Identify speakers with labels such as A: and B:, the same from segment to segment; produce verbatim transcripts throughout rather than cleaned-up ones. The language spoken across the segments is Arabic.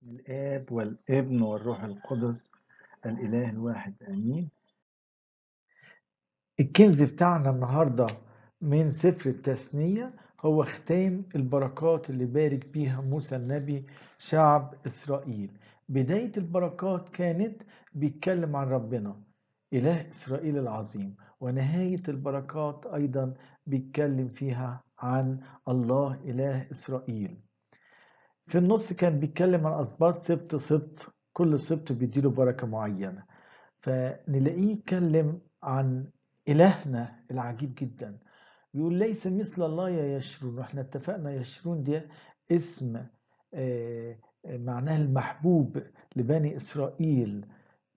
A: الآب والابن والروح القدس الإله الواحد آمين. الكنز بتاعنا النهاردة من سفر التثنية هو ختام البركات اللي بارك بيها موسى النبي شعب إسرائيل. بداية البركات كانت بيتكلم عن ربنا إله إسرائيل العظيم، ونهاية البركات أيضا بيتكلم فيها عن الله إله إسرائيل. في النص كان بيتكلم عن أسباط سبط سبط، كل سبط بيديله بركة معينة، فنلاقيه يتكلم عن إلهنا العجيب جدا. بيقول ليس مثل الله يا يشرون، واحنا اتفقنا يشرون دي اسم آه، معناه المحبوب لبني إسرائيل،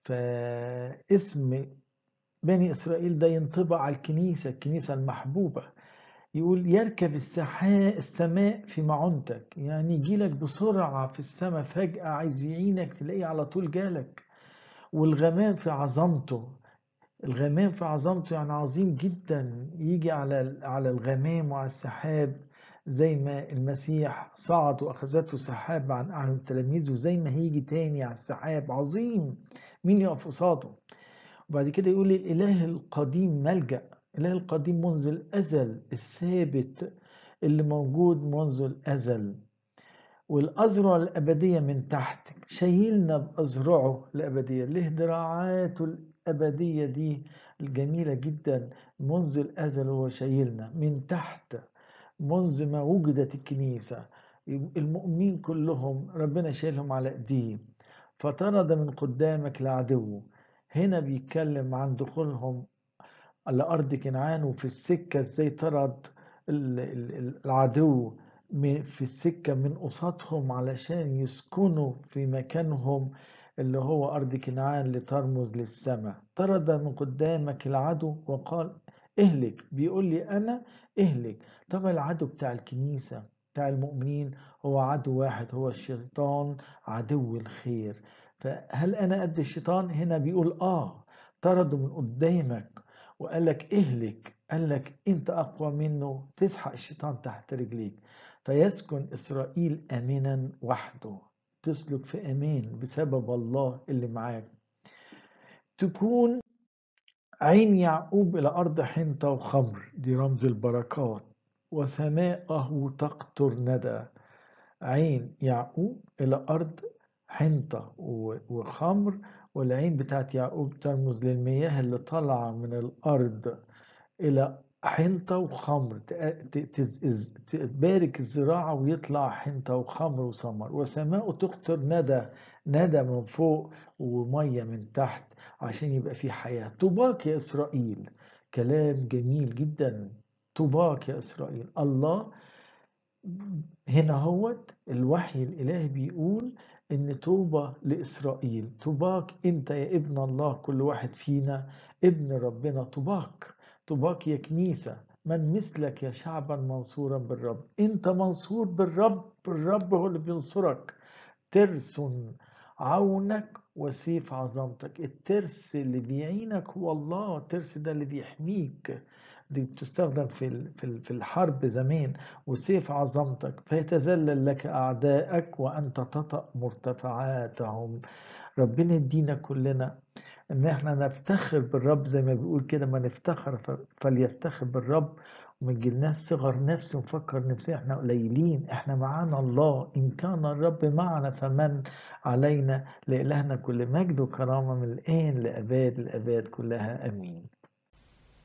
A: فاسم بني إسرائيل ده ينطبق على الكنيسة الكنيسة المحبوبة. يقول يركب السحاء السماء في معونتك، يعني يجيلك بسرعة في السماء فجأة، عايز يعينك تلاقيه على طول جالك. والغمام في عظمته، الغمام في عظمته يعني عظيم جدا، يجي على على الغمام وعلى السحاب، زي ما المسيح صعد واخذته سحاب عن اعين تلاميذه، زي ما هيجي تاني على السحاب عظيم. مين يقف قصاده؟ وبعد كده يقول الاله القديم ملجأ، الاله القديم منذ الازل الثابت اللي موجود منذ الازل، والأذرع الأبدية من تحت، شايلنا بأذرعه الأبدية، له دراعاته الأبدية دي الجميلة جدا. منذ الأزل هو شايلنا من تحت، منذ ما وجدت الكنيسة المؤمنين كلهم ربنا شايلهم على ايديه. فطرد من قدامك العدو، هنا بيتكلم عن دخولهم على أرض كنعان، وفي السكة ازاي طرد العدو في السكة من قصادهم علشان يسكنوا في مكانهم اللي هو أرض كنعان لترمز للسماء. طرد من قدامك العدو وقال اهلك، بيقول لي أنا اهلك. طبعا العدو بتاع الكنيسة بتاع المؤمنين هو عدو واحد، هو الشيطان عدو الخير. فهل أنا قد الشيطان؟ هنا بيقول آه، طرده من قدامك وقال لك اهلك، قال لك انت اقوى منه، تسحق الشيطان تحت رجليك. فيسكن اسرائيل امنا وحده، تسلك في امان بسبب الله اللي معاك. تكون عين يعقوب الى ارض حنطه وخمر، دي رمز البركات، وسماءه تقطر ندى. عين يعقوب الى ارض حنطه وخمر، والعين بتاعت يعقوب ترمز للمياه اللي طالعه من الارض إلى حنطة وخمر، تبارك الزراعة ويطلع حنطة وخمر وثمر. وسماء تقطر ندى، ندى من فوق ومية من تحت عشان يبقى في حياة. طوباك يا إسرائيل، كلام جميل جدا. طوباك يا إسرائيل. الله هنا هوت الوحي الإلهي بيقول إن طوبى لإسرائيل. طوباك أنت يا ابن الله، كل واحد فينا ابن ربنا. طوباك، طوباك يا كنيسة، من مثلك يا شعبا منصورا بالرب. أنت منصور بالرب، الرب هو اللي بينصرك. ترس عونك وسيف عظمتك. الترس اللي بيعينك هو الله، الترس ده اللي بيحميك، دي بتستخدم في في في الحرب زمان. وسيف عظمتك فيتذلل لك أعدائك وأنت تطأ مرتفعاتهم. ربنا يدينا كلنا ان احنا نفتخر بالرب، زي ما بيقول كده، ما نفتخر فليفتخر بالرب، وما تجيلناش صغر نفس ونفكر نفسنا احنا قليلين. احنا معانا الله، ان كان الرب معنا فمن علينا. لإلهنا كل مجد وكرامة من الآن لأباد الأباد كلها، امين.